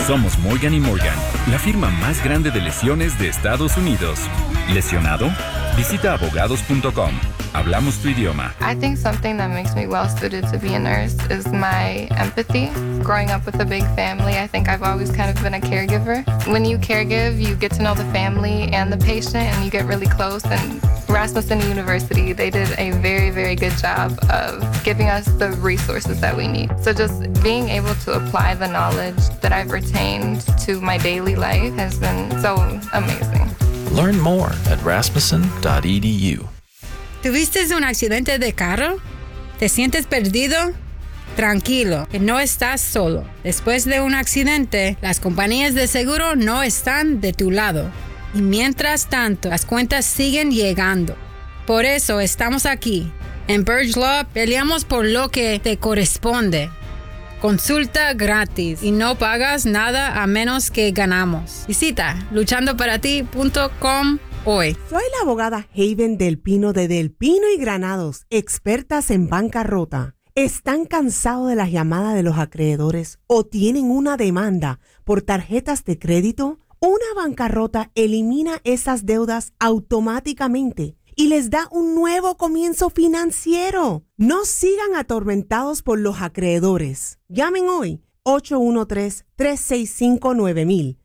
Somos Morgan & Morgan, la firma más grande de lesiones de Estados Unidos. ¿Lesionado? Visita abogados.com. Hablamos tu idioma. I think something that makes me well suited to be a nurse is my empathy. Growing up with a big family, I think I've always kind of been a caregiver. When you caregive, you get to know the family and the patient, and you get really close. And Rasmussen University, they did a very, very good job of giving us the resources that we need. So just being able to apply the knowledge that I've retained to my daily life has been so amazing. Learn more at rasmussen.edu. ¿Tuviste un accidente de carro? ¿Te sientes perdido? Tranquilo, que no estás solo. Después de un accidente, las compañías de seguro no están de tu lado. Y mientras tanto, las cuentas siguen llegando. Por eso estamos aquí. En Burge Law peleamos por lo que te corresponde. Consulta gratis y no pagas nada a menos que ganamos. Visita luchandoparati.com hoy. Soy la abogada Haven Del Pino de Del Pino y Granados, expertas en bancarrota. ¿Están cansados de las llamadas de los acreedores o tienen una demanda por tarjetas de crédito? Una bancarrota elimina esas deudas automáticamente y les da un nuevo comienzo financiero. No sigan atormentados por los acreedores. Llamen hoy 813-365-9000.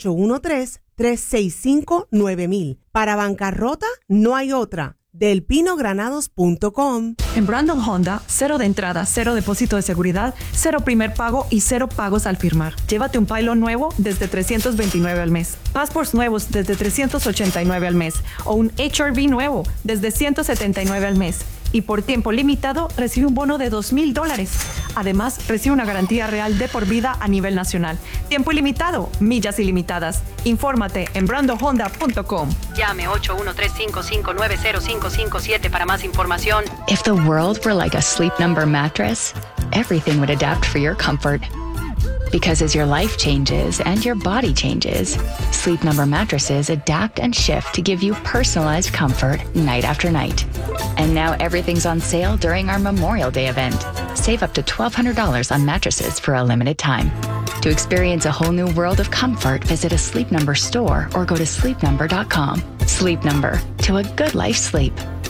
813-365-9000. Para bancarrota no hay otra. delpinogranados.com. En Brandon Honda, 0 de entrada, 0 depósito de seguridad, 0 primer pago y 0 pagos al firmar. Llévate un Pilot nuevo desde $329 al mes, Passports nuevos desde $389 al mes o un HR-V nuevo desde $179 al mes. Y por tiempo limitado, recibe un bono de $2,000. Además, recibe una garantía real de por vida a nivel nacional. Tiempo ilimitado, millas ilimitadas. Infórmate en brandohonda.com. Llame 813-559-0557 para más información. If the world were like a Sleep Number mattress, everything would adapt for your comfort. Because as your life changes and your body changes, Sleep Number mattresses adapt and shift to give you personalized comfort night after night. And now everything's on sale during our Memorial Day event. Save up to $1,200 on mattresses for a limited time. To experience a whole new world of comfort, visit a Sleep Number store or go to sleepnumber.com. Sleep Number, to a good life sleep.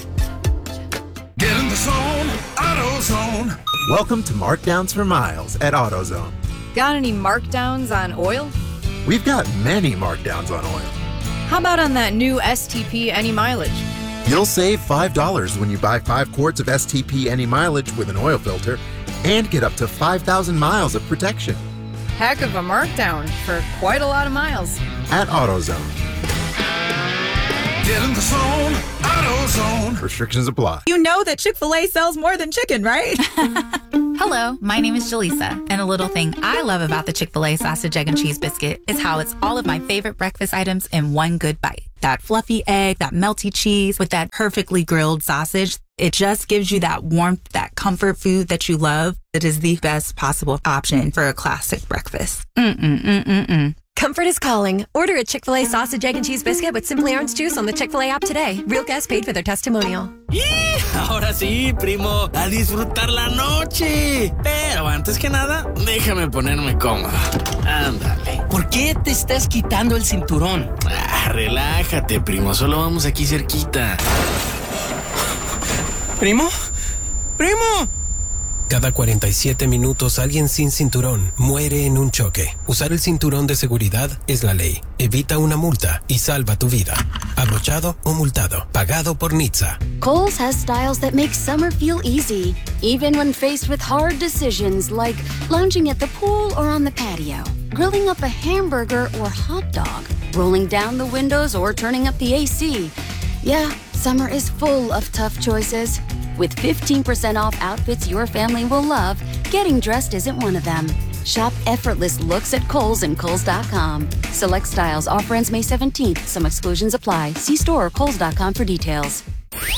Get in the zone, AutoZone. Welcome to Markdowns for Miles at AutoZone. Got any markdowns on oil? We've got many markdowns on oil. How about on that new STP Any Mileage? You'll save $5 when you buy 5 quarts of STP Any Mileage with an oil filter and get up to 5,000 miles of protection. Heck of a markdown for quite a lot of miles. At AutoZone. Get in the zone, AutoZone. Restrictions apply. You know that Chick-fil-A sells more than chicken, right? Hello, my name is Jaleesa, and a little thing I love about the Chick-fil-A sausage, egg, and cheese biscuit is how it's all of my favorite breakfast items in one good bite. That fluffy egg, that melty cheese with that perfectly grilled sausage. It just gives you that warmth, that comfort food that you love. It is the best possible option for a classic breakfast. Comfort is calling. Order a Chick-fil-A sausage, egg, and cheese biscuit with Simply Orange Juice on the Chick-fil-A app today. Real guests paid for their testimonial. Ahora sí, primo, a disfrutar la noche. Pero antes que nada, déjame ponerme cómodo. Ándale. ¿Por qué te estás quitando el cinturón? Relájate, primo, solo vamos aquí cerquita. ¿Primo? ¡Primo! Cada 47 minutos alguien sin cinturón muere en un choque. Usar el cinturón de seguridad es la ley. Evita una multa y salva tu vida. Abrochado o multado. Pagado por NHTSA. Kohl's has styles that make summer feel easy, even when faced with hard decisions like lounging at the pool or on the patio, grilling up a hamburger or hot dog, rolling down the windows or turning up the AC. Yeah, summer is full of tough choices. With 15% off outfits your family will love, getting dressed isn't one of them. Shop effortless looks at Kohl's and Kohl's.com. Select styles. Offer ends May 17th. Some exclusions apply. See store or Kohl's.com for details.